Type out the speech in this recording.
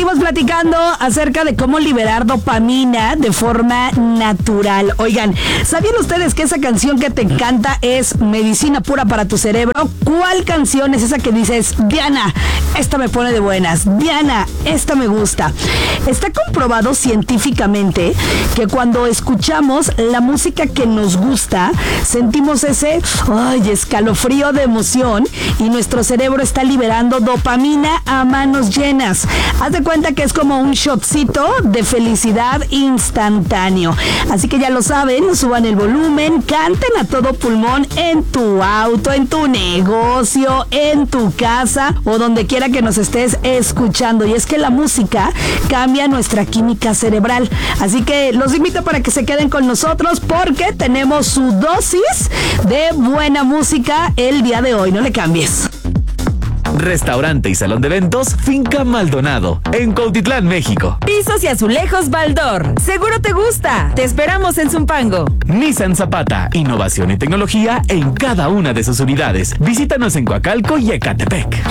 seguimos platicando acerca de cómo liberar dopamina de forma natural. Oigan, ¿sabían ustedes que esa canción que te encanta es medicina pura para tu cerebro? ¿Cuál canción es esa que dices, Diana, esta me pone de buenas, Diana, esta me gusta? Está comprobado científicamente que cuando escuchamos la música que nos gusta, sentimos ese escalofrío de emoción y nuestro cerebro está liberando dopamina a manos llenas. Haz de cuenta que es como un shotcito de felicidad instantáneo. Así que ya lo saben, suban el volumen, canten a todo pulmón en tu auto, en tu negocio, en tu casa o donde quiera que nos estés escuchando. Y es que la música cambia nuestra química cerebral. Así que los invito para que se queden con nosotros porque tenemos su dosis de buena música el día de hoy. No le cambies. Restaurante y salón de eventos Finca Maldonado, en Cuautitlán, México. Pisos y azulejos Baldor. Seguro te gusta. Te esperamos en Zumpango. Nissan Zapata, innovación y tecnología en cada una de sus unidades. Visítanos en Coacalco y Ecatepec.